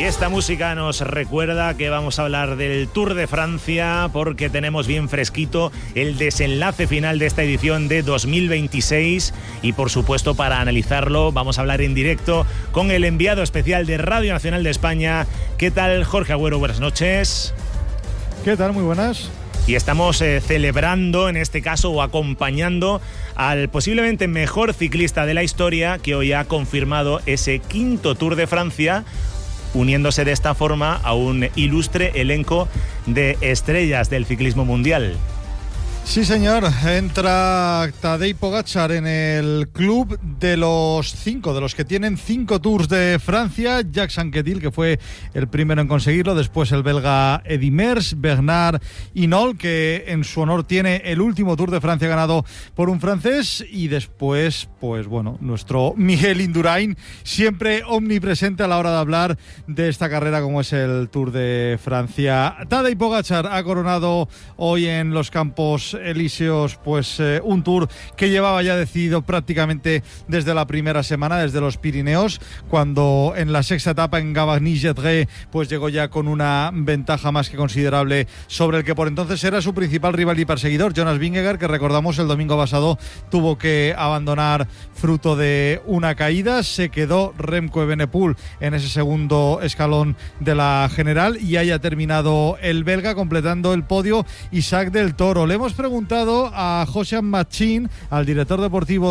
Y esta música nos recuerda que vamos a hablar del Tour de Francia porque tenemos bien fresquito el desenlace final de esta edición de 2026 y por supuesto para analizarlo vamos a hablar en directo con el enviado especial de Radio Nacional de España. ¿Qué tal, Jorge Agüero? Buenas noches. ¿Qué tal? Muy buenas. Y estamos celebrando, en este caso, o acompañando al posiblemente mejor ciclista de la historia que hoy ha confirmado ese quinto Tour de Francia, uniéndose de esta forma a un ilustre elenco de estrellas del ciclismo mundial. Sí, señor. Entra Tadej Pogačar en el club de los que tienen 5 Tours de Francia. Jacques Anquetil, que fue el primero en conseguirlo, después el belga Eddy Merckx, Bernard Hinault, que en su honor tiene el último Tour de Francia ganado por un francés, y después, pues bueno, nuestro Miguel Indurain, siempre omnipresente a la hora de hablar de esta carrera como es el Tour de Francia. Tadej Pogačar ha coronado hoy en los Campos Elíseos pues un Tour que llevaba ya decidido prácticamente desde la primera semana, desde los Pirineos, cuando en la sexta etapa en Gavagny-Gedré pues llegó ya con una ventaja más que considerable sobre el que por entonces era su principal rival y perseguidor, Jonas Vingegaard, que recordamos el domingo pasado tuvo que abandonar fruto de una caída. Se quedó Remco Evenepoel en ese segundo escalón de la general y haya terminado el belga completando el podio Isaac del Toro. Le hemos preguntado a José Machín, al director deportivo